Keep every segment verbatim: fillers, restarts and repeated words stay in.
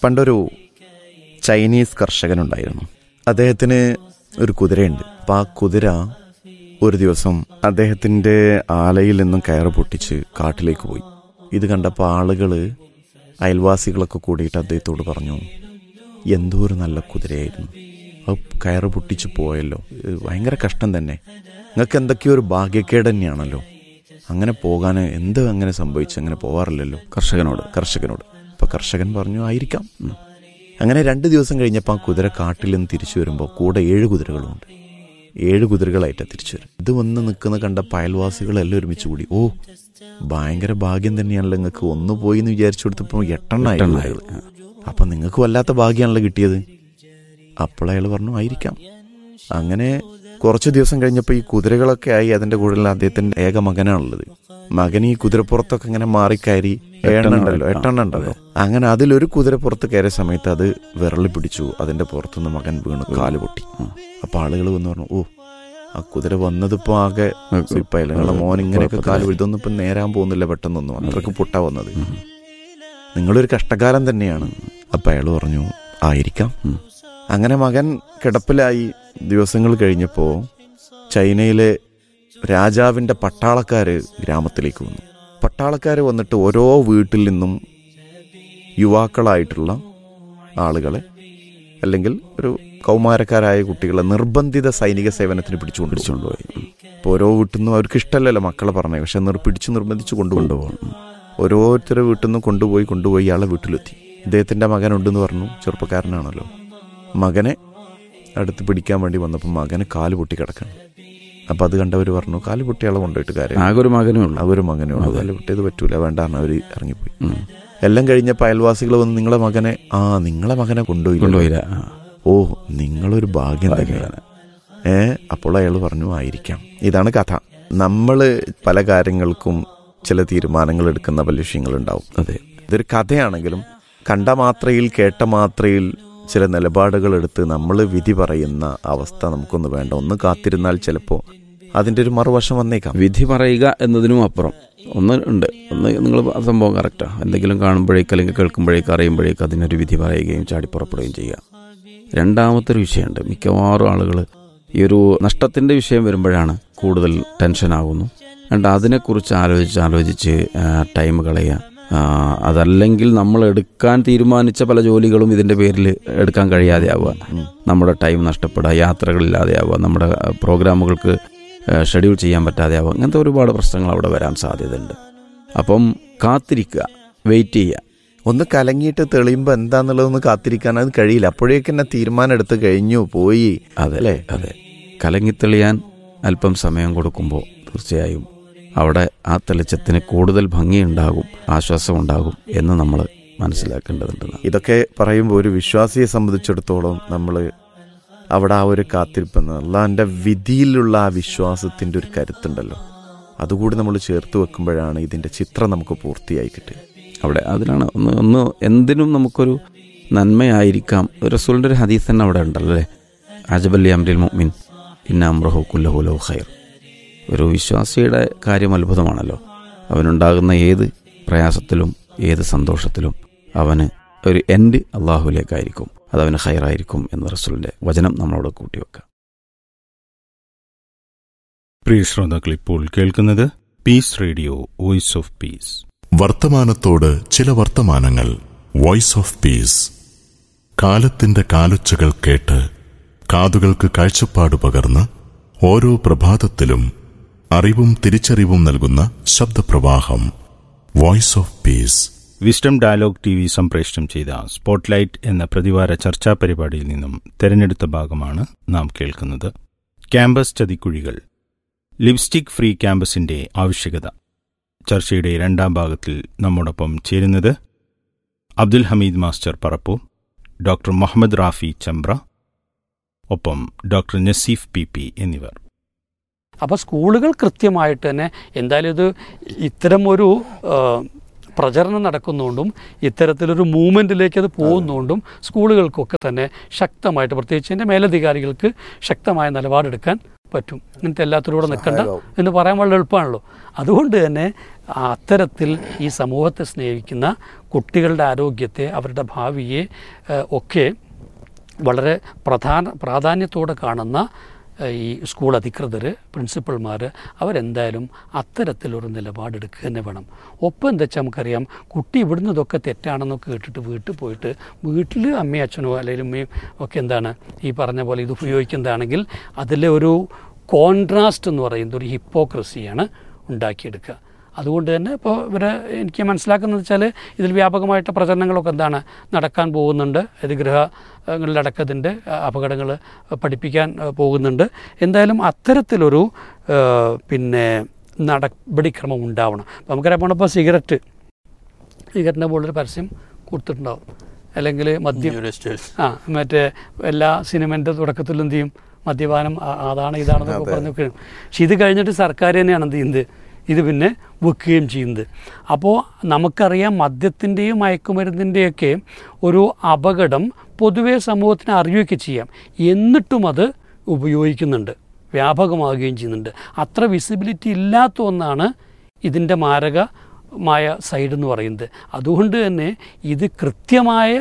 പണ്ടൊരു ചൈനീസ് കർഷകനുണ്ടായിരുന്നു. അദ്ദേഹത്തിന് ഒരു കുതിരയുണ്ട്. അപ്പം ആ കുതിര ഒരു ദിവസം അദ്ദേഹത്തിൻ്റെ ആലയിൽ നിന്നും കയറ് പൊട്ടിച്ച് കാട്ടിലേക്ക് പോയി. ഇത് കണ്ടപ്പോൾ ആളുകൾ, അയൽവാസികളൊക്കെ കൂടിയിട്ട് അദ്ദേഹത്തോട് പറഞ്ഞു, എന്തോ ഒരു നല്ല കുതിരയായിരുന്നു, അത് കയറ് പൊട്ടിച്ച് പോയല്ലോ, ഭയങ്കര കഷ്ടം തന്നെ, നിങ്ങൾക്ക് എന്തൊക്കെയോ ഒരു ഭാഗ്യക്കേട് തന്നെയാണല്ലോ, അങ്ങനെ പോകാൻ എന്ത് അങ്ങനെ സംഭവിച്ചു, അങ്ങനെ പോകാറില്ലല്ലോ കർഷകനോട് കർഷകനോട് അപ്പോൾ കർഷകൻ പറഞ്ഞു, ആയിരിക്കാം. അങ്ങനെ രണ്ട് ദിവസം കഴിഞ്ഞപ്പോൾ ആ കുതിര കാട്ടിൽ നിന്ന് തിരിച്ചു വരുമ്പോൾ കൂടെ ഏഴ് കുതിരകളുമുണ്ട്. ഏഴ് കുതിരകളായിട്ടാണ് തിരിച്ചു വരും. ഇത് വന്ന് നിൽക്കുന്ന കണ്ട അയൽവാസികളെല്ലാം ഒരുമിച്ച് കൂടി, ഓ ഭയങ്കര ഭാഗ്യം തന്നെയാണല്ലോ നിങ്ങൾക്ക്, ഒന്ന് പോയി എന്ന് വിചാരിച്ചു കൊടുത്തപ്പോൾ എട്ടെണ്ണായി, അപ്പം നിങ്ങൾക്ക് വല്ലാത്ത ഭാഗ്യമാണല്ലോ കിട്ടിയത്. അപ്പോൾ അയാൾ പറഞ്ഞു, ആയിരിക്കാം. അങ്ങനെ കുറച്ച് ദിവസം കഴിഞ്ഞപ്പോൾ ഈ കുതിരകളൊക്കെ ആയി. അതിൻ്റെ കൂടുതൽ അദ്ദേഹത്തിൻ്റെ ഏക മകനാണുള്ളത്. മകൻ ഈ കുതിരപ്പുറത്തൊക്കെ ഇങ്ങനെ മാറിക്കയറി ഏഴെണ്ണുണ്ടല്ലോ എട്ടെണ്ണം ഉണ്ടല്ലോ. അങ്ങനെ അതിലൊരു കുതിരപ്പുറത്ത് കയറിയ സമയത്ത് അത് വിരളി പിടിച്ചു. അതിൻ്റെ പുറത്തുനിന്ന് മകൻ വീണ് കാല് പൊട്ടി. അപ്പോൾ ആളുകൾ വന്ന് പറഞ്ഞു, ഓ ആ കുതിര വന്നതിപ്പോൾ ആകെ സ്ലിപ്പായില്ല, നിങ്ങളുടെ മോൻ ഇങ്ങനെയൊക്കെ കാല് ഇതൊന്നും ഇപ്പം നേരാൻ പോകുന്നില്ല പെട്ടെന്നൊന്നും, അത്രക്ക് പൊട്ടാ വന്നത്, നിങ്ങളൊരു കഷ്ടകാലം തന്നെയാണ്. അപ്പം അയാൾ പറഞ്ഞു, ആയിരിക്കാം. അങ്ങനെ മകൻ കിടപ്പിലായി. ദിവസങ്ങൾ കഴിഞ്ഞപ്പോൾ ചൈനയിലെ രാജാവിൻ്റെ പട്ടാളക്കാർ ഗ്രാമത്തിലേക്ക് വന്നു. പട്ടാളക്കാർ വന്നിട്ട് ഓരോ വീട്ടിൽ നിന്നും യുവാക്കളായിട്ടുള്ള ആളുകളെ അല്ലെങ്കിൽ ഒരു കൗമാരക്കാരായ കുട്ടികളെ നിർബന്ധിത സൈനിക സേവനത്തിന് പിടിച്ചുകൊണ്ട് പിടിച്ചുകൊണ്ടുപോയി. ഇപ്പോൾ ഓരോ വീട്ടിൽ നിന്നും അവർക്ക് ഇഷ്ടമല്ലല്ലോ മക്കളെ പറഞ്ഞേ, പക്ഷെ നിർ പിടിച്ച് നിർബന്ധിച്ച് കൊണ്ടുകൊണ്ടുപോകണം. ഓരോരുത്തരുടെ വീട്ടിൽ നിന്നും കൊണ്ടുപോയി കൊണ്ടുപോയി ഇയാളെ വീട്ടിലെത്തി. ഇദ്ദേഹത്തിൻ്റെ മകനുണ്ടെന്ന് പറഞ്ഞു, ചെറുപ്പക്കാരനാണല്ലോ. മകനെ അടുത്ത് പിടിക്കാൻ വേണ്ടി വന്നപ്പോൾ മകന് കാല് പൊട്ടി കിടക്കണം. അപ്പം അത് കണ്ടവർ പറഞ്ഞു, കാല് പൊട്ടിയാളെ കൊണ്ടുപോയിട്ട് കാര്യം, ആകെ ഒരു മകനേ ഉള്ളൂ ഒരു മകനേ ഉള്ളൂ കാല് പൊട്ടിയത് പറ്റൂല, വേണ്ടാന്ന് അവർ ഇറങ്ങിപ്പോയി. എല്ലാം കഴിഞ്ഞപ്പോൾ അയൽവാസികൾ വന്ന്, നിങ്ങളെ മകനെ ആ നിങ്ങളെ മകനെ കൊണ്ടുപോയില്ല, ഓ നിങ്ങളൊരു ഭാഗ്യം തന്നെയാണ്. ഏ അപ്പോൾ അയാൾ പറഞ്ഞു, ആയിരിക്കാം. ഇതാണ് കഥ. നമ്മൾ പല കാര്യങ്ങൾക്കും ചില തീരുമാനങ്ങൾ എടുക്കുന്ന പല വിഷയങ്ങളുണ്ടാവും. അതെ, ഇതൊരു കഥയാണെങ്കിലും കണ്ട മാത്രയിൽ കേട്ട മാത്രയിൽ ചില നിലപാടുകൾ എടുത്ത് നമ്മൾ വിധി പറയുന്ന അവസ്ഥ നമുക്കൊന്ന് വേണ്ട. ഒന്ന് കാത്തിരുന്നാൽ ചിലപ്പോൾ അതിൻ്റെ ഒരു മറുവശം വന്നേക്കാം. വിധി പറയുക എന്നതിനും അപ്പുറം ഒന്ന് ഉണ്ട്. ഒന്ന് നിങ്ങൾ സംഭവം കറക്റ്റാണ്, എന്തെങ്കിലും കാണുമ്പോഴേക്ക് അല്ലെങ്കിൽ കേൾക്കുമ്പോഴേക്ക് അറിയുമ്പോഴേക്ക് അതിനൊരു വിധി പറയുകയും ചാടിപ്പുറപ്പെടുകയും ചെയ്യുക. രണ്ടാമത്തെ ഒരു വിഷയമുണ്ട്. മിക്കവാറും ആളുകൾ ഈ ഒരു നഷ്ടത്തിൻ്റെ വിഷയം വരുമ്പോഴാണ് കൂടുതൽ ടെൻഷനാകുന്നു. രണ്ട് അതിനെക്കുറിച്ച് ആലോചിച്ച് ആലോചിച്ച് ടൈം കളയുക. അതല്ലെങ്കിൽ നമ്മൾ എടുക്കാൻ തീരുമാനിച്ച പല ജോലികളും ഇതിൻ്റെ പേരിൽ എടുക്കാൻ കഴിയാതെ ആവുക, നമ്മുടെ ടൈം നഷ്ടപ്പെടുക, യാത്രകളില്ലാതെ ആവുക, നമ്മുടെ പ്രോഗ്രാമുകൾക്ക് ഷെഡ്യൂൾ ചെയ്യാൻ പറ്റാതെ ആവുക, അങ്ങനത്തെ ഒരുപാട് പ്രശ്നങ്ങൾ അവിടെ വരാൻ സാധ്യതയുണ്ട്. അപ്പം കാത്തിരിക്കുക, വെയിറ്റ് ചെയ്യുക. ഒന്ന് കലങ്ങിയിട്ട് തെളിയുമ്പോൾ എന്താണെന്നുള്ളതൊന്ന് കാത്തിരിക്കാൻ അത് കഴിയില്ല. അപ്പോഴേക്ക് തന്നെ തീരുമാനം എടുത്ത് കഴിഞ്ഞു പോയി. അതല്ലേ അതെ, കലങ്ങിത്തെളിയാൻ അല്പം സമയം കൊടുക്കുമ്പോൾ തീർച്ചയായും അവിടെ ആ തെളിച്ചത്തിന് കൂടുതൽ ഭംഗിയുണ്ടാകും, ആശ്വാസമുണ്ടാകും എന്ന് നമ്മൾ മനസ്സിലാക്കേണ്ടതുണ്ട്. ഇതൊക്കെ പറയുമ്പോൾ ഒരു വിശ്വാസിയെ സംബന്ധിച്ചിടത്തോളം നമ്മൾ അവിടെ ആ ഒരു കാത്തിരിപ്പെന്ന് അള്ളാഹിൻ്റെ വിധിയിലുള്ള ആ വിശ്വാസത്തിൻ്റെ ഒരു കരുത്തുണ്ടല്ലോ, അതുകൂടി നമ്മൾ ചേർത്ത് വെക്കുമ്പോഴാണ് ഇതിൻ്റെ ചിത്രം നമുക്ക് പൂർത്തിയായി കിട്ടുക. അവിടെ അതിനാണ് ഒന്ന് ഒന്ന് എന്തിനും നമുക്കൊരു നന്മയായിരിക്കാം. റസൂലിൻ്റെ ഒരു ഹദീസ് തന്നെ അവിടെ ഉണ്ടല്ലോ അല്ലേ, അജബല്ലി അംരിൽ മുഅ്മിൻ ഇന്ന അംറഹു കുല്ലഹു ലഹു ഖൈർ. ഒരു വിശ്വാസിയുടെ കാര്യം അത്ഭുതമാണല്ലോ. അവനുണ്ടാകുന്ന ഏത് പ്രയാസത്തിലും ഏത് സന്തോഷത്തിലും അവന് ഒരു എൻഡ് അള്ളാഹുവിലേക്കായിരിക്കും, അതവന് ഖൈറായിരിക്കും എന്ന് റസൂലിൻ്റെ വചനം നമ്മളോട് കൂട്ടിവെക്കാം. പ്രിയ ശ്രോതാക്കൾ, ഇപ്പോൾ കേൾക്കുന്നത് piece radio voice of peace. വർത്തമാനത്തോട് ചില വർത്തമാനങ്ങൾ. Voice of peace. കാലത്തിന്റെ കാലൊച്ചകൾ കേട്ട് കാതുകൾക്ക് കാഴ്ചപ്പാട് പകർന്ന് ഓരോ പ്രഭാതത്തിലും അറിവും തിരിച്ചറിവും നൽകുന്ന ശബ്ദപ്രവാഹം. Voice of peace. Wisdom dialogue T V സംപ്രേഷണം ചെയ്ത സ്പോട്ട്ലൈറ്റ് എന്ന പ്രതിവാര ചർച്ചാ പരിപാടിയിൽ നിന്നും തെരഞ്ഞെടുത്ത ഭാഗമാണ് നാം കേൾക്കുന്നത്. ക്യാമ്പസ് ചതിക്കുഴികൾ, ലിപ്സ്റ്റിക് ഫ്രീ ക്യാമ്പസിന്റെ ആവശ്യകത. ചർച്ചയുടെ രണ്ടാം ഭാഗത്തിൽ നമ്മോടൊപ്പം ചേരുന്നത് അബ്ദുൽ ഹമീദ് മാസ്റ്റർ പറപ്പൂർ, ഡോക്ടർ മുഹമ്മദ് റാഫി ചമ്പ്ര, ഒപ്പം ഡോക്ടർ നസീഫ് പി പി എന്നിവർ. അപ്പോൾ സ്കൂളുകൾ കൃത്യമായിട്ട് തന്നെ എന്തായാലും ഇത് ഇത്തരം ഒരു പ്രചരണം നടക്കുന്നുകൊണ്ടും ഇത്തരത്തിലൊരു മൂവ്മെൻറ്റിലേക്ക് അത് പോകുന്നതുകൊണ്ടും സ്കൂളുകൾക്കൊക്കെ തന്നെ ശക്തമായിട്ട്, പ്രത്യേകിച്ച് എൻ്റെ മേലധികാരികൾക്ക് ശക്തമായ നിലപാടെടുക്കാൻ പറ്റും, ഇങ്ങനത്തെ എല്ലാത്തിലൂടെ നിൽക്കണ്ട എന്ന് പറയാൻ വളരെ എളുപ്പമാണല്ലോ. അതുകൊണ്ട് തന്നെ അത്തരത്തിൽ ഈ സമൂഹത്തെ സ്നേഹിക്കുന്ന കുട്ടികളുടെ ആരോഗ്യത്തെ, അവരുടെ ഭാവിയെ ഒക്കെ വളരെ പ്രധാന പ്രാധാന്യത്തോടെ കാണുന്ന ഈ സ്കൂൾ അധികൃതർ, പ്രിൻസിപ്പൽമാർ അവരെന്തായാലും അത്തരത്തിലൊരു നിലപാടെടുക്കുക തന്നെ വേണം. ഒപ്പം എന്താ വെച്ചാൽ നമുക്കറിയാം, കുട്ടി ഇവിടുന്ന് ഇതൊക്കെ തെറ്റാണെന്നൊക്കെ കേട്ടിട്ട് വീട്ടിൽ പോയിട്ട് വീട്ടിൽ അമ്മയും അച്ഛനോ അല്ലെങ്കിൽ ഉമ്മയും ഒക്കെ എന്താണ് ഈ പറഞ്ഞ പോലെ ഇത് ഉപയോഗിക്കുന്നതാണെങ്കിൽ അതിലെ ഒരു കോൺട്രാസ്റ്റ് എന്ന് പറയുന്നത് ഒരു ഹിപ്പോക്രസിയാണ് ഉണ്ടാക്കിയെടുക്കുക. അതുകൊണ്ട് തന്നെ ഇപ്പോൾ ഇവരെ എനിക്ക് മനസ്സിലാക്കുന്നത് വെച്ചാൽ ഇതിൽ വ്യാപകമായിട്ട് പ്രചരണങ്ങളൊക്കെ എന്താണ് നടക്കാൻ പോകുന്നുണ്ട്. ഇത് ഗൃഹങ്ങളിലടക്കത്തിൻ്റെ അപകടങ്ങൾ പഠിപ്പിക്കാൻ പോകുന്നുണ്ട്. എന്തായാലും അത്തരത്തിലൊരു പിന്നെ നടപടിക്രമം ഉണ്ടാവണം. അപ്പോൾ നമുക്കറിയാം, ഇപ്പോൾ സിഗരറ്റ് സിഗരറ്റിൻ്റെ പോലൊരു പരസ്യം കൊടുത്തിട്ടുണ്ടാവും, അല്ലെങ്കിൽ മദ്യം, ആ മറ്റേ എല്ലാ സിനിമൻ്റെ തുടക്കത്തിലും എന്ത് ചെയ്യും, മദ്യപാനം അതാണ് ഇതാണെന്നൊക്കെ പറഞ്ഞു. പക്ഷെ ഇത് കഴിഞ്ഞിട്ട് സർക്കാർ തന്നെയാണ് എന്ത് ചെയ്യുന്നത്, ഇത് പിന്നെ വെക്കുകയും ചെയ്യുന്നത്. അപ്പോൾ നമുക്കറിയാം മദ്യത്തിൻ്റെയും മയക്കുമരുന്നിൻ്റെയൊക്കെ ഒരു അപകടം പൊതുവേ സമൂഹത്തിന് അറിയുകയൊക്കെ ചെയ്യാം. എന്നിട്ടും അത് ഉപയോഗിക്കുന്നുണ്ട്, വ്യാപകമാവുകയും ചെയ്യുന്നുണ്ട്. അത്ര വിസിബിലിറ്റി ഇല്ലാത്ത ഒന്നാണ് ഇതിൻ്റെ മാരകമായ സൈഡ് എന്ന് പറയുന്നത്. അതുകൊണ്ട് തന്നെ ഇത് കൃത്യമായ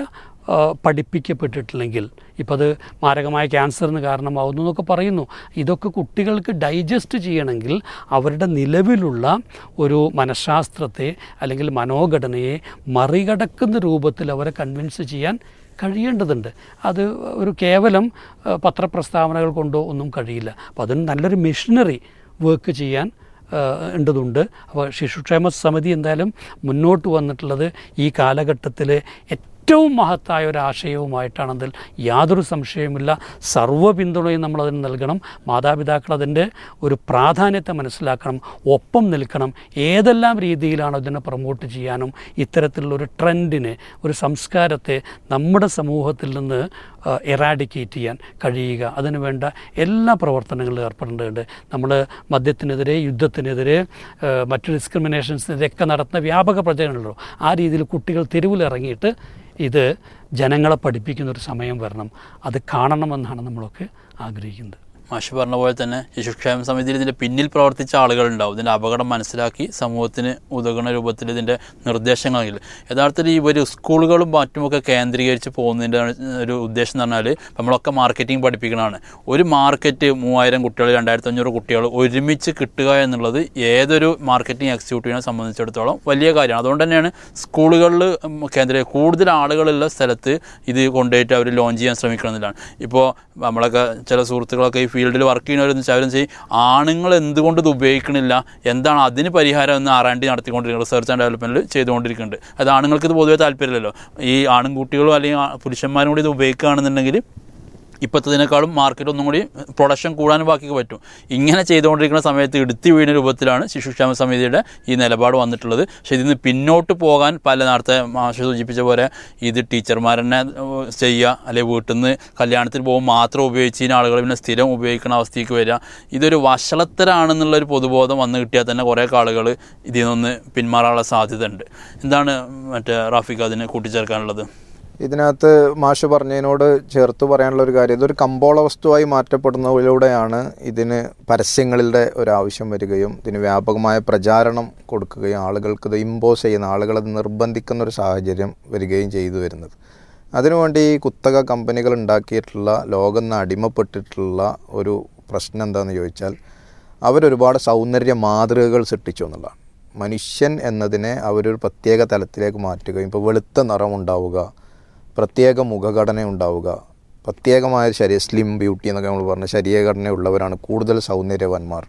പഠിപ്പിക്കപ്പെട്ടിട്ടില്ലെങ്കിൽ ഇപ്പോൾ അത് മാരകമായ ക്യാൻസറിന് കാരണമാവുന്നു എന്നൊക്കെ പറയുന്നു. ഇതൊക്കെ കുട്ടികൾക്ക് ഡൈജസ്റ്റ് ചെയ്യണമെങ്കിൽ അവരുടെ നിലവിലുള്ള ഒരു മനഃശാസ്ത്രത്തെ അല്ലെങ്കിൽ മനോഘടനയെ മറികടക്കുന്ന രൂപത്തിൽ അവരെ കൺവിൻസ് ചെയ്യാൻ കഴിയേണ്ടതുണ്ട്. അത് ഒരു കേവലം പത്രപ്രസ്താവനകൾ കൊണ്ടോ ഒന്നും കഴിയില്ല. അപ്പോൾ അതിന് നല്ലൊരു മെഷീനറി വർക്ക് ചെയ്യാൻ ഉണ്ടതുണ്ട്. അപ്പോൾ ശിശുക്ഷേമ സമിതി എന്തായാലും മുന്നോട്ട് വന്നിട്ടുള്ളത് ഈ കാലഘട്ടത്തിൽ ഏറ്റവും മഹത്തായ ഒരു ആശയവുമായിട്ടാണെന്നതിൽ യാതൊരു സംശയവുമില്ല. സർവ്വ പിന്തുണയും നമ്മളതിന് നൽകണം. മാതാപിതാക്കൾ അതിൻ്റെ ഒരു പ്രാധാന്യത്തെ മനസ്സിലാക്കണം, ഒപ്പം നിൽക്കണം. ഏതെല്ലാം രീതിയിലാണ് അതിനെ പ്രൊമോട്ട് ചെയ്യാനും ഇത്തരത്തിലുള്ളൊരു ട്രെൻഡിനെ, ഒരു സംസ്കാരത്തെ നമ്മുടെ സമൂഹത്തിൽ നിന്ന് എറാഡിക്കേറ്റ് ചെയ്യാൻ കഴിയുക, അതിനു വേണ്ട എല്ലാ പ്രവർത്തനങ്ങളിലും ഏർപ്പെടേണ്ടതുണ്ട്. നമ്മൾ മദ്യത്തിനെതിരെ, യുദ്ധത്തിനെതിരെ, മറ്റു ഡിസ്ക്രിമിനേഷൻസിനെതിരെയൊക്കെ നടത്തുന്ന വ്യാപക പ്രചരണങ്ങളോ ആ രീതിയിൽ കുട്ടികൾ തെരുവിലിറങ്ങിയിട്ട് ഇത് ജനങ്ങളെ പഠിപ്പിക്കുന്നൊരു സമയം വരണം. അത് കാണണമെന്നാണ് നമ്മളൊക്കെ ആഗ്രഹിക്കുന്നത്. മാഷ് പറഞ്ഞ പോലെ തന്നെ ശിശുക്ഷേമ സമിതിയിൽ ഇതിൻ്റെ പിന്നിൽ പ്രവർത്തിച്ച ആളുകളുണ്ടാവും. ഇതിൻ്റെ അപകടം മനസ്സിലാക്കി സമൂഹത്തിന് ഉതകുന്ന രൂപത്തിൽ ഇതിൻ്റെ നിർദ്ദേശങ്ങളിൽ യഥാർത്ഥത്തിൽ ഇവർ സ്കൂളുകളും മറ്റുമൊക്കെ കേന്ദ്രീകരിച്ച് പോകുന്നതിൻ്റെ ഒരു ഉദ്ദേശം എന്ന് പറഞ്ഞാൽ നമ്മളൊക്കെ മാർക്കറ്റിംഗ് പഠിപ്പിക്കണതാണ്. ഒരു മാർക്കറ്റ് മൂവായിരം കുട്ടികൾ, രണ്ടായിരത്തി അഞ്ഞൂറ് കുട്ടികൾ ഒരുമിച്ച് കിട്ടുക എന്നുള്ളത് ഏതൊരു മാർക്കറ്റിംഗ് എക്സിക്യൂട്ടീവിനെ സംബന്ധിച്ചിടത്തോളം വലിയ കാര്യമാണ്. അതുകൊണ്ട് തന്നെയാണ് സ്കൂളുകളിൽ കേന്ദ്രീയ കൂടുതൽ ആളുകളുള്ള സ്ഥലത്ത് ഇത് കൊണ്ടുപോയിട്ട് അവർ ലോഞ്ച് ചെയ്യാൻ ശ്രമിക്കണമെന്നില്ലാണ്. ഇപ്പോൾ നമ്മളൊക്കെ ചില സുഹൃത്തുക്കളൊക്കെ ഈ ഫീൽഡിൽ വർക്ക് ചെയ്യുന്നവരെന്ന് വെച്ചാൽ അവരും ചെയ്യും ആണുങ്ങൾ എന്തുകൊണ്ട് ഇത് ഉപയോഗിക്കണില്ല, എന്താണ് അതിന് പരിഹാരം എന്ന് ആറാണ്ടി നടത്തിക്കൊണ്ടിരിക്കുന്നത്, റിസർച്ച് ആൻഡ് ഡെവലപ്മെൻറ്റിൽ ചെയ്തുകൊണ്ടിരിക്കുന്നുണ്ട്. അത് ആണുങ്ങൾക്ക് ഇത് പൊതുവേ താല്പര്യമില്ലല്ലോ. ഈ ആൺകുട്ടികളും അല്ലെങ്കിൽ പുരുഷന്മാരും കൂടി ഇത് ഉപയോഗിക്കുകയാണെന്നുണ്ടെങ്കിൽ ഇപ്പോഴത്തേതിനേക്കാളും മാർക്കറ്റ് ഒന്നും കൂടി പ്രൊഡക്ഷൻ കൂടാനും ബാക്കിയൊക്കെ പറ്റും. ഇങ്ങനെ ചെയ്തുകൊണ്ടിരിക്കുന്ന സമയത്ത് എടുത്തി വീഴുന്ന രൂപത്തിലാണ് ശിശുക്ഷേമ സമിതിയുടെ ഈ നിലപാട് വന്നിട്ടുള്ളത്. പക്ഷേ ഇതിന് പിന്നോട്ട് പോകാൻ പല നേരത്തെ മാഷ് സൂചിപ്പിച്ച പോലെ ഇത് ടീച്ചർമാർ തന്നെ ചെയ്യുക, അല്ലെങ്കിൽ വീട്ടിൽ നിന്ന് കല്യാണത്തിന് പോകുമ്പോൾ മാത്രം ഉപയോഗിച്ചതിന് ആളുകൾ പിന്നെ സ്ഥിരം ഉപയോഗിക്കുന്ന അവസ്ഥയ്ക്ക് വരിക, ഇതൊരു വഷളത്തരാണെന്നുള്ളൊരു പൊതുബോധം വന്നു കിട്ടിയാൽ തന്നെ കുറേ ആളുകൾ ഇതിൽ നിന്ന് പിന്മാറാനുള്ള സാധ്യത ഉണ്ട്. എന്താണ് മറ്റേ റാഫിക്ക് അതിന് കൂട്ടിച്ചേർക്കാനുള്ളത്? ഇതിനകത്ത് മാഷ് പറഞ്ഞതിനോട് ചേർത്ത് പറയാനുള്ള ഒരു കാര്യം, ഇതൊരു കമ്പോള വസ്തുവായി മാറ്റപ്പെടുന്നതിലൂടെയാണ് ഇതിന് പരസ്യങ്ങളുടെ ഒരാവശ്യം വരികയും ഇതിന് വ്യാപകമായ പ്രചാരണം കൊടുക്കുകയും ആളുകൾക്ക് ഇത് ഇമ്പോസ് ചെയ്യുന്ന, ആളുകളത് നിർബന്ധിക്കുന്ന ഒരു സാഹചര്യം വരികയും ചെയ്തു വരുന്നത്. അതിനുവേണ്ടി ഈ കുത്തക കമ്പനികൾ ഉണ്ടാക്കിയിട്ടുള്ള, ലോകം നിന്ന് അടിമപ്പെട്ടിട്ടുള്ള ഒരു പ്രശ്നം എന്താണെന്ന് ചോദിച്ചാൽ അവരൊരുപാട് സൗന്ദര്യ മാതൃകകൾ സൃഷ്ടിച്ചു എന്നുള്ളതാണ്. മനുഷ്യൻ എന്നതിനെ അവരൊരു പ്രത്യേക തലത്തിലേക്ക് മാറ്റുകയും, ഇപ്പോൾ വെളുത്ത നിറമുണ്ടാവുക, പ്രത്യേക മുഖഘടന ഉണ്ടാവുക, പ്രത്യേകമായ ശരീര സ്ലിം ബ്യൂട്ടി എന്നൊക്കെ നമ്മൾ പറഞ്ഞ ശരീരഘടനയുള്ളവരാണ് കൂടുതൽ സൗന്ദര്യവാന്മാർ.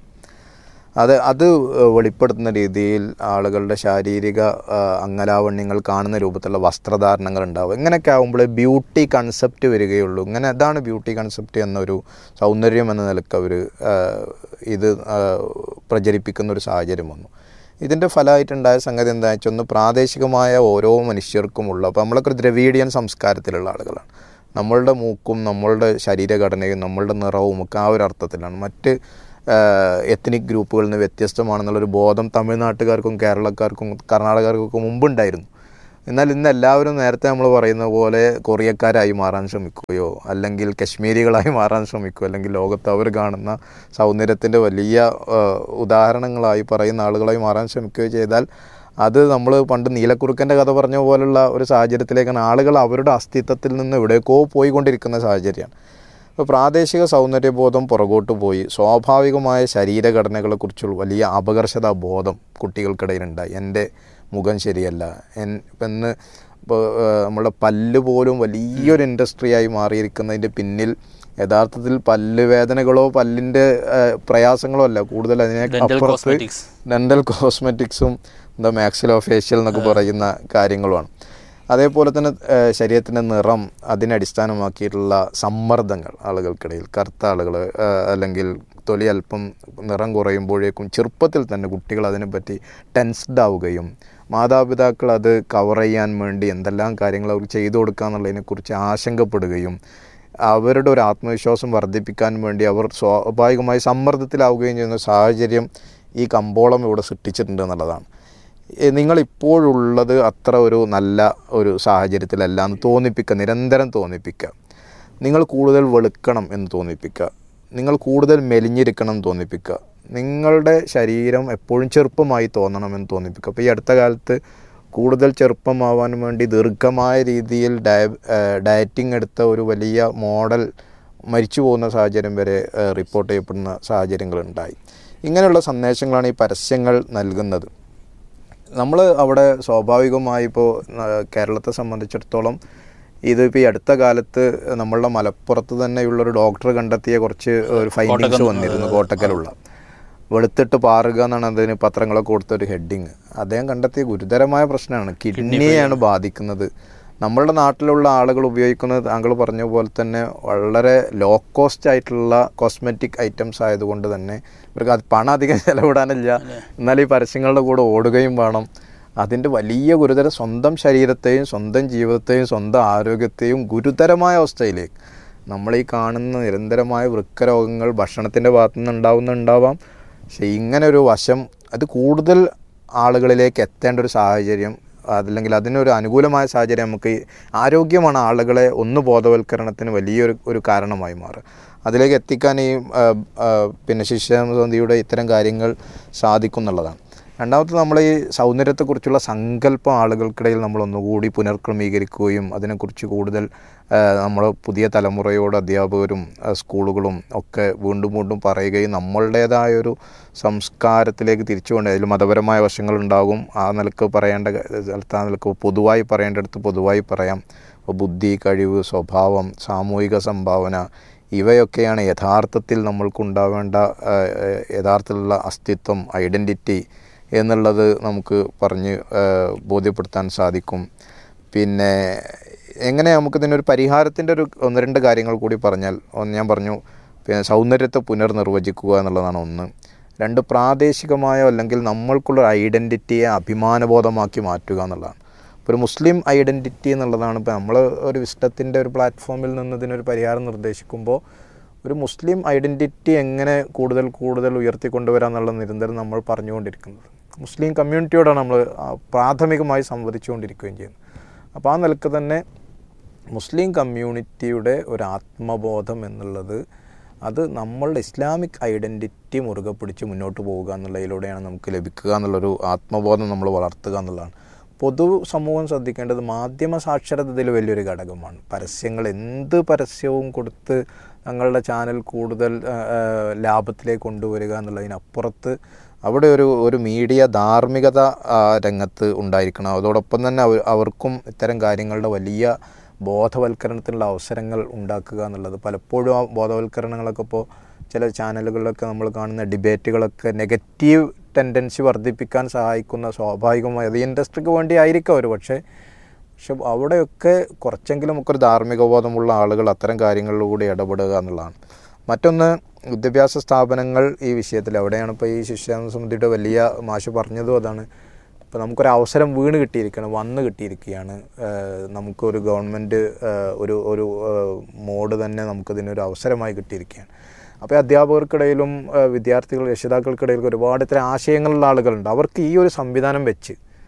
അത് അത് വെളിപ്പെടുത്തുന്ന രീതിയിൽ ആളുകളുടെ ശാരീരിക അംഗലാവണ്യങ്ങൾ കാണുന്ന രൂപത്തിലുള്ള വസ്ത്രധാരണങ്ങൾ ഉണ്ടാവുക. ഇങ്ങനെയൊക്കെ ആകുമ്പോൾ ബ്യൂട്ടി കൺസെപ്റ്റ് വരികയുള്ളൂ. ഇങ്ങനെ അതാണ് ബ്യൂട്ടി കൺസെപ്റ്റ് എന്നൊരു സൗന്ദര്യം എന്ന നിലക്ക് അവർ ഇത് പ്രചരിപ്പിക്കുന്ന ഒരു സാഹചര്യം വന്നു. ഇതിൻ്റെ ഫലമായിട്ടുണ്ടായ സംഗതി എന്താ വെച്ചാൽ, ഒന്ന് പ്രാദേശികമായ ഓരോ മനുഷ്യർക്കുമുള്ള, അപ്പോൾ നമ്മളൊക്കെ ദ്രവീഡിയൻ സംസ്കാരത്തിലുള്ള ആളുകളാണ്. നമ്മളുടെ മൂക്കും നമ്മളുടെ ശരീരഘടനയും നമ്മളുടെ നിറവും ഒക്കെ ആ ഒരു അർത്ഥത്തിലാണ്. മറ്റ് എത്നിക് ഗ്രൂപ്പുകളിൽ നിന്ന് വ്യത്യസ്തമാണെന്നുള്ളൊരു ബോധം തമിഴ്നാട്ടുകാർക്കും കേരളക്കാർക്കും കർണാടകക്കാർക്കൊക്കെ മുമ്പുണ്ടായിരുന്നു. എന്നാൽ ഇന്ന് എല്ലാവരും നേരത്തെ നമ്മൾ പറയുന്ന പോലെ കൊറിയക്കാരായി മാറാൻ ശ്രമിക്കുകയോ അല്ലെങ്കിൽ കശ്മീരികളായി മാറാൻ ശ്രമിക്കുകയോ അല്ലെങ്കിൽ ലോകത്ത് അവർ കാണുന്ന സൗന്ദര്യത്തിൻ്റെ വലിയ ഉദാഹരണങ്ങളായി പറയുന്ന ആളുകളായി മാറാൻ ശ്രമിക്കുകയോ ചെയ്താൽ അത് നമ്മൾ പണ്ട് നീലക്കുറുക്കൻ്റെ കഥ പറഞ്ഞ പോലുള്ള ഒരു സാഹചര്യത്തിലേക്കാണ് ആളുകൾ അവരുടെ അസ്തിത്വത്തിൽ നിന്ന് എവിടേക്കോ പോയിക്കൊണ്ടിരിക്കുന്ന സാഹചര്യമാണ്. ഇപ്പോൾ പ്രാദേശിക സൗന്ദര്യബോധം പുറകോട്ട് പോയി സ്വാഭാവികമായ ശരീരഘടനകളെക്കുറിച്ചുള്ള വലിയ അപകർഷതാ ബോധം കുട്ടികൾക്കിടയിലുണ്ടായി. എൻ്റെ മുഖം ശരിയല്ല, എൻ ഇപ്പം ഇന്ന് ഇപ്പോൾ നമ്മളുടെ പല്ല് പോലും വലിയൊരു ഇൻഡസ്ട്രിയായി മാറിയിരിക്കുന്നതിൻ്റെ പിന്നിൽ യഥാർത്ഥത്തിൽ പല്ല് വേദനകളോ പല്ലിൻ്റെ പ്രയാസങ്ങളോ അല്ല, കൂടുതൽ അതിനേക്കപ്പുറത്ത് ഡെൻ്റൽ കോസ്മെറ്റിക്സും എന്താ മാക്സിലോ ഫേഷ്യൽ എന്നൊക്കെ പറയുന്ന കാര്യങ്ങളുമാണ്. അതേപോലെ തന്നെ ശരീരത്തിൻ്റെ നിറം അതിനടിസ്ഥാനമാക്കിയിട്ടുള്ള സമ്മർദ്ദങ്ങൾ ആളുകൾക്കിടയിൽ, കറുത്ത ആളുകൾ അല്ലെങ്കിൽ തൊലി അല്പം നിറം കുറയുമ്പോഴേക്കും ചെറുപ്പത്തിൽ തന്നെ കുട്ടികൾ അതിനെപ്പറ്റി ടെൻസ്ഡ് ആവുകയും മാതാപിതാക്കൾ അത് കവർ ചെയ്യാൻ വേണ്ടി എന്തെല്ലാം കാര്യങ്ങൾ അവർ ചെയ്തു കൊടുക്കുക എന്നുള്ളതിനെക്കുറിച്ച് ആശങ്കപ്പെടുകയും അവരുടെ ഒരു ആത്മവിശ്വാസം വർദ്ധിപ്പിക്കാൻ വേണ്ടി അവർ സ്വാഭാവികമായി സമ്മർദ്ദത്തിലാവുകയും ചെയ്യുന്ന സാഹചര്യം ഈ കമ്പോളം ഇവിടെ സൃഷ്ടിച്ചിട്ടുണ്ട് എന്നുള്ളതാണ്. നിങ്ങളിപ്പോഴുള്ളത് അത്ര ഒരു നല്ല ഒരു സാഹചര്യത്തിലല്ല എന്ന് തോന്നിപ്പിക്കുക, നിരന്തരം തോന്നിപ്പിക്കുക. നിങ്ങൾ കൂടുതൽ വെളുക്കണം എന്ന് തോന്നിപ്പിക്കുക, നിങ്ങൾ കൂടുതൽ മെലിഞ്ഞിരിക്കണം എന്ന് തോന്നിപ്പിക്കുക, നിങ്ങളുടെ ശരീരം എപ്പോഴും ചെറുപ്പമായി തോന്നണമെന്ന് തോന്നിപ്പിക്കുക. അപ്പോൾ ഈ അടുത്ത കാലത്ത് കൂടുതൽ ചെറുപ്പമാവാൻ വേണ്ടി ദീർഘമായ രീതിയിൽ ഡയ ഡയറ്റിംഗ് എടുത്ത ഒരു വലിയ മോഡൽ മരിച്ചു പോകുന്ന സാഹചര്യം വരെ റിപ്പോർട്ട് ചെയ്യപ്പെടുന്ന സാഹചര്യങ്ങളുണ്ടായി. ഇങ്ങനെയുള്ള സന്ദേശങ്ങളാണ് ഈ പരസ്യങ്ങൾ നൽകുന്നത്. നമ്മൾ അവിടെ സ്വാഭാവികമായി ഇപ്പോൾ കേരളത്തെ സംബന്ധിച്ചിടത്തോളം ഇതിപ്പോൾ ഈ അടുത്ത കാലത്ത് നമ്മളുടെ മലപ്പുറത്ത് തന്നെയുള്ളൊരു ഡോക്ടർ കണ്ടെത്തിയ കുറച്ച് ഒരു ഫൈൻഡിങ്സ് വന്നിരുന്നു. കോട്ടക്കലുള്ള വെളുത്തിട്ട് പാറുക എന്നാണ് അതിന് പത്രങ്ങളൊക്കെ കൊടുത്തൊരു ഹെഡിങ്. അദ്ദേഹം കണ്ടെത്തിയ ഗുരുതരമായ പ്രശ്നമാണ്, കിഡ്നിയെയാണ് ബാധിക്കുന്നത്. നമ്മളുടെ നാട്ടിലുള്ള ആളുകൾ ഉപയോഗിക്കുന്നത് താങ്കൾ പറഞ്ഞ പോലെ തന്നെ വളരെ ലോ കോസ്റ്റ് ആയിട്ടുള്ള കോസ്മെറ്റിക് ഐറ്റംസ് ആയതുകൊണ്ട് തന്നെ ഇവർക്ക് അത് പണം അധികം ചിലവിടാനില്ല, എന്നാൽ ഈ പരസ്യങ്ങളുടെ കൂടെ ഓടുകയും വേണം. അതിൻ്റെ വലിയ ഗുരുതര സ്വന്തം ശരീരത്തെയും സ്വന്തം ജീവിതത്തെയും സ്വന്തം ആരോഗ്യത്തെയും ഗുരുതരമായ അവസ്ഥയിലേക്ക് നമ്മളീ കാണുന്ന നിരന്തരമായ വൃക്കരോഗങ്ങൾ ഭക്ഷണത്തിൻ്റെ ഭാഗത്തു നിന്ന് ഉണ്ടാവുന്നുണ്ടാവാം. പക്ഷേ ഇങ്ങനെ ഒരു വശം അത് കൂടുതൽ ആളുകളിലേക്ക് എത്തേണ്ട ഒരു സാഹചര്യം, അതല്ലെങ്കിൽ അതിനൊരു അനുകൂലമായ സാഹചര്യം നമുക്ക് ആരോഗ്യമാണ് ആളുകളെ ഒന്ന് ബോധവൽക്കരണത്തിന് വലിയൊരു ഒരു കാരണമായി മാറുക. അതിലേക്ക് എത്തിക്കാൻ ഈ പിന്നെ ശിശുസന്ധിയുടെ ഇത്തരം കാര്യങ്ങൾ സാധിക്കും എന്നുള്ളതാണ്. രണ്ടാമത്തെ നമ്മൾ ഈ സൗന്ദര്യത്തെക്കുറിച്ചുള്ള സങ്കല്പം ആളുകൾക്കിടയിൽ നമ്മൾ ഒന്നുകൂടി പുനർക്രമീകരിക്കുകയും അതിനെക്കുറിച്ച് കൂടുതൽ നമ്മൾ പുതിയ തലമുറയോട് അധ്യാപകരും സ്കൂളുകളും ഒക്കെ വീണ്ടും വീണ്ടും പറയുകയും നമ്മളുടേതായൊരു സംസ്കാരത്തിലേക്ക് തിരിച്ചുകൊണ്ട് അതിൽ മതപരമായ വശങ്ങളുണ്ടാകും. ആ നിലക്ക് പറയേണ്ട സ്ഥലത്ത് ആ നിലക്ക് പൊതുവായി പറയേണ്ടടുത്ത് പൊതുവായി പറയാം. ബുദ്ധി, കഴിവ്, സ്വഭാവം, സാമൂഹിക സംഭാവന ഇവയൊക്കെയാണ് യഥാർത്ഥത്തിൽ നമ്മൾക്കുണ്ടാവേണ്ട യഥാർത്ഥത്തിലുള്ള അസ്തിത്വം, ഐഡൻറ്റിറ്റി എന്നുള്ളത് നമുക്ക് പറഞ്ഞ് ബോധ്യപ്പെടുത്താൻ സാധിക്കും. പിന്നെ എങ്ങനെ നമുക്കിതിനൊരു പരിഹാരത്തിൻ്റെ ഒരു ഒന്ന് രണ്ട് കാര്യങ്ങൾ കൂടി പറഞ്ഞാൽ, ഒന്ന് ഞാൻ പറഞ്ഞു പിന്നെ സൗന്ദര്യത്തെ പുനർനിർവചിക്കുക എന്നുള്ളതാണ് ഒന്ന്. രണ്ട്, പ്രാദേശികമായോ അല്ലെങ്കിൽ നമ്മൾക്കുള്ള ഐഡൻറ്റിറ്റിയെ അഭിമാനബോധമാക്കി മാറ്റുക എന്നുള്ളതാണ്. ഇപ്പോൾ ഒരു മുസ്ലിം ഐഡൻറ്റിറ്റി എന്നുള്ളതാണ് ഇപ്പോൾ നമ്മൾ ഒരു വിസ്റ്റത്തിൻ്റെ ഒരു പ്ലാറ്റ്ഫോമിൽ നിന്ന് ഇതിനൊരു പരിഹാരം നിർദ്ദേശിക്കുമ്പോൾ ഒരു മുസ്ലിം ഐഡൻറ്റിറ്റി എങ്ങനെ കൂടുതൽ കൂടുതൽ ഉയർത്തിക്കൊണ്ടുവരാമെന്നുള്ള നിരന്തരം നമ്മൾ പറഞ്ഞുകൊണ്ടിരിക്കുന്നത് മുസ്ലിം കമ്മ്യൂണിറ്റിയോടാണ് നമ്മൾ പ്രാഥമികമായി സംവദിച്ചുകൊണ്ടിരിക്കുകയും ചെയ്യുന്നത്. അപ്പോൾ ആ നിലക്ക് തന്നെ മുസ്ലിം കമ്മ്യൂണിറ്റിയുടെ ഒരു ആത്മബോധം എന്നുള്ളത് അത് നമ്മളുടെ ഇസ്ലാമിക് ഐഡൻറ്റിറ്റി മുറുകെ പിടിച്ച് മുന്നോട്ട് പോവുക എന്നുള്ളതിലൂടെയാണ് നമുക്ക് ലഭിക്കുക എന്നുള്ളൊരു ആത്മബോധം നമ്മൾ വളർത്തുക എന്നുള്ളതാണ്. പൊതു സമൂഹം ശ്രദ്ധിക്കേണ്ടത് മാധ്യമ സാക്ഷരത ഇതിൽ വലിയൊരു ഘടകമാണ്. പരസ്യങ്ങൾ എന്ത് പരസ്യവും കൊടുത്ത് തങ്ങളുടെ ചാനൽ കൂടുതൽ ലാഭത്തിലേക്ക് കൊണ്ടുവരിക എന്നുള്ളതിനപ്പുറത്ത് അവിടെ ഒരു ഒരു മീഡിയ ധാർമ്മികത രംഗത്ത് ഉണ്ടായിരിക്കണം. അതോടൊപ്പം തന്നെ അവർ അവർക്കും ഇത്തരം കാര്യങ്ങളുടെ വലിയ ബോധവൽക്കരണത്തിനുള്ള അവസരങ്ങൾ ഉണ്ടാക്കുക എന്നുള്ളത്. പലപ്പോഴും ആ ബോധവൽക്കരണങ്ങളൊക്കെ ഇപ്പോൾ ചില ചാനലുകളിലൊക്കെ നമ്മൾ കാണുന്ന ഡിബേറ്റുകളൊക്കെ നെഗറ്റീവ് ടെൻഡൻസി വർദ്ധിപ്പിക്കാൻ സഹായിക്കുന്ന സ്വാഭാവികമായി അത് ഇൻഡസ്ട്രിക്ക് വേണ്ടി ആയിരിക്കും ഒരു പക്ഷേ പക്ഷെ അവിടെയൊക്കെ കുറച്ചെങ്കിലും നമുക്കൊരു ധാർമ്മിക ബോധമുള്ള ആളുകൾ അത്തരം കാര്യങ്ങളിലൂടെ ഇടപെടുക എന്നുള്ളതാണ്. മറ്റൊന്ന്, വിദ്യാഭ്യാസ സ്ഥാപനങ്ങൾ ഈ വിഷയത്തിൽ എവിടെയാണ് ഇപ്പോൾ ഈ ശിശുസമിതിയുടെ വലിയ മാഷ് പറഞ്ഞതും അതാണ്. ഇപ്പോൾ നമുക്കൊരു അവസരം വീണ് കിട്ടിയിരിക്കുകയാണ്, വന്ന് കിട്ടിയിരിക്കുകയാണ്. നമുക്കൊരു ഗവൺമെൻറ് ഒരു ഒരു മോഡ് തന്നെ നമുക്കതിനൊരു അവസരമായി കിട്ടിയിരിക്കുകയാണ്. അപ്പോൾ അധ്യാപകർക്കിടയിലും വിദ്യാർത്ഥികൾ രക്ഷിതാക്കൾക്കിടയിലും ഒരുപാട് ഇത്തരം ആശയങ്ങളുള്ള ആളുകളുണ്ട്. അവർക്ക് ഈ ഒരു സംവിധാനം വെച്ച്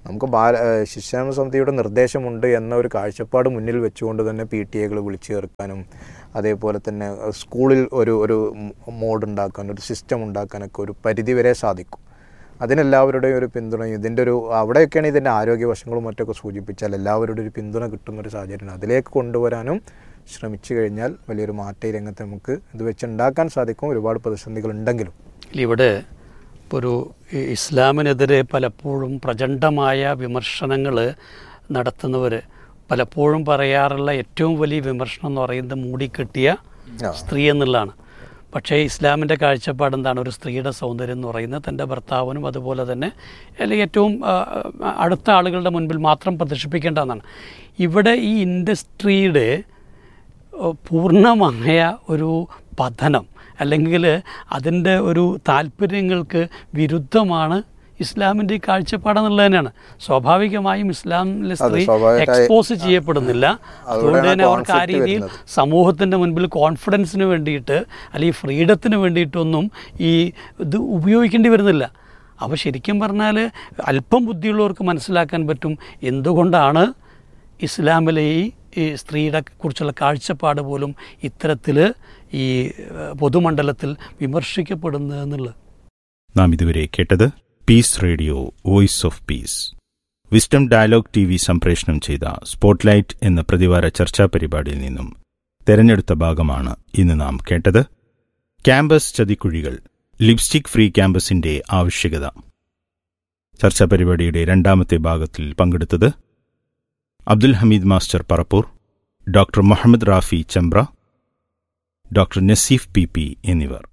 നമുക്ക് ബാല ശിശുക്ഷേമ സമിതിയുടെ നിർദ്ദേശമുണ്ട് എന്ന ഒരു കാഴ്ചപ്പാട് മുന്നിൽ വെച്ചുകൊണ്ട് തന്നെ പി ടി എകൾ വിളിച്ചു ചേർക്കാനും അതേപോലെ തന്നെ സ്കൂളിൽ ഒരു ഒരു മോഡ് ഉണ്ടാക്കാൻ, ഒരു സിസ്റ്റം ഉണ്ടാക്കാനൊക്കെ ഒരു പരിധി വരെ സാധിക്കും. അതിനെല്ലാവരുടെയും ഒരു പിന്തുണയും ഇതിൻ്റെ ഒരു അവിടെയൊക്കെയാണ് ഇതിൻ്റെ ആരോഗ്യ വശങ്ങളും മറ്റൊക്കെ സൂചിപ്പിച്ചാൽ എല്ലാവരുടെയും ഒരു പിന്തുണ കിട്ടുന്നൊരു സാഹചര്യമാണ്. അതിലേക്ക് കൊണ്ടുവരാനും ശ്രമിച്ചു കഴിഞ്ഞാൽ വലിയൊരു മാറ്റ രംഗത്ത് നമുക്ക് ഇത് വെച്ചുണ്ടാക്കാൻ സാധിക്കും, ഒരുപാട് പ്രതിസന്ധികൾ ഉണ്ടെങ്കിലും. ഇവിടെ ഒരു ഇസ്ലാമിനെതിരെ പലപ്പോഴും പ്രചണ്ഡമായ വിമർശനങ്ങൾ നടത്തുന്നവർ പലപ്പോഴും പറയാറുള്ള ഏറ്റവും വലിയ വിമർശനം എന്ന് പറയുന്നത് മൂടിക്കെട്ടിയ സ്ത്രീ എന്നുള്ളതാണ്. പക്ഷേ ഇസ്ലാമിൻ്റെ കാഴ്ചപ്പാട് എന്താണ്? ഒരു സ്ത്രീയുടെ സൗന്ദര്യം എന്ന് പറയുന്നത് തൻ്റെ ഭർത്താവിനും അതുപോലെ തന്നെ അല്ലെങ്കിൽ ഏറ്റവും അടുത്ത ആളുകളുടെ മുൻപിൽ മാത്രം പ്രദർശിപ്പിക്കേണ്ടതെന്നാണ്. ഇവിടെ ഈ ഇൻഡസ്ട്രിയുടെ പൂർണ്ണമായ ഒരു പതനം അല്ലെങ്കിൽ അതിൻ്റെ ഒരു താല്പര്യങ്ങൾക്ക് വിരുദ്ധമാണ് ഇസ്ലാമിൻ്റെ ഈ കാഴ്ചപ്പാടെന്നുള്ളത് തന്നെയാണ്. സ്വാഭാവികമായും ഇസ്ലാമിലെ സ്ത്രീ എക്സ്പോസ് ചെയ്യപ്പെടുന്നില്ല. അതുകൊണ്ട് തന്നെ അവർക്ക് ആ രീതിയിൽ സമൂഹത്തിൻ്റെ മുൻപിൽ കോൺഫിഡൻസിന് വേണ്ടിയിട്ട് അല്ലെങ്കിൽ ഫ്രീഡത്തിന് വേണ്ടിയിട്ടൊന്നും ഈ ഇത് ഉപയോഗിക്കേണ്ടി വരുന്നില്ല. അപ്പോൾ ശരിക്കും പറഞ്ഞാൽ അല്പം ബുദ്ധിയുള്ളവർക്ക് മനസ്സിലാക്കാൻ പറ്റും എന്തുകൊണ്ടാണ് ഇസ്ലാമിലെ ഈ ഈ സ്ത്രീയുടെ കുറിച്ചുള്ള കാഴ്ചപ്പാട് പോലും ഇത്തരത്തിൽ ഈ പൊതുമണ്ഡലത്തിൽ വിമർശിക്കപ്പെടുന്നത് എന്നുള്ളത്. നാം ഇതുവരെ കേട്ടത് piece radio voice of peace. Wisdom dialogue T V സംപ്രേഷണം ചെയ്ത സ്പോട്ട്ലൈറ്റ് എന്ന പ്രതിവാര ചർച്ചാ പരിപാടിയിൽ നിന്നും തെരഞ്ഞെടുത്ത ഭാഗമാണ് ഇന്ന് നാം കേട്ടത്. ക്യാമ്പസ് ചതിക്കുഴികൾ, ലിപ്സ്റ്റിക് ഫ്രീ ക്യാമ്പസിന്റെ ആവശ്യകത. ചർച്ചാ പരിപാടിയുടെ രണ്ടാമത്തെ ഭാഗത്തിൽ പങ്കെടുത്തത് Abdul Hameed master Parappur, doctor Muhammad Rafi Chambra, doctor Naseef P P എന്നിവർ.